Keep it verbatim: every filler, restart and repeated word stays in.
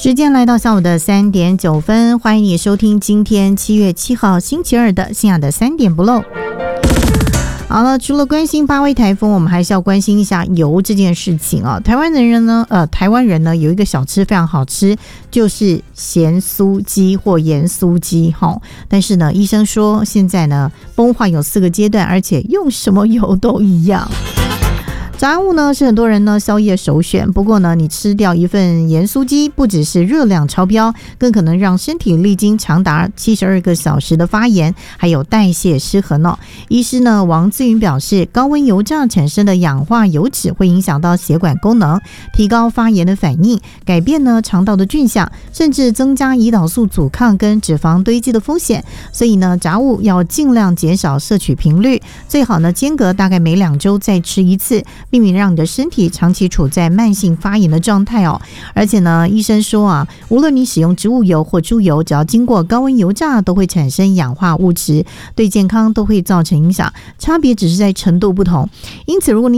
时间来到下午的三点九分，欢迎你收听今天七月七号星期二的信仰的三点不漏。好了，除了关心八位台风，我们还是要关心一下油这件事情啊。台湾人呢，呃，台湾人呢有一个小吃非常好吃，就是咸酥鸡或盐酥鸡哈。但是呢，医生说现在呢崩坏有四个阶段，而且用什么油都一样。炸物呢是很多人呢宵夜首选，不过呢你吃掉一份盐酥鸡，不只是热量超标，更可能让身体历经长达七十二个小时的发炎，还有代谢失衡哦。医师呢王自云表示，高温油炸产生的氧化油脂会影响到血管功能，提高发炎的反应，改变呢肠道的菌相，甚至增加胰岛素阻抗跟脂肪堆积的风险。所以呢炸物要尽量减少摄取频率，最好呢间隔大概每两周再吃一次，避免让你的身体长期处在慢性发炎的状态哦。而且呢，医生说啊，无论你使用植物油或猪油，只要经过高温油炸，都会产生氧化物质，对健康都会造成影响，差别只是在程度不同。因此，如果你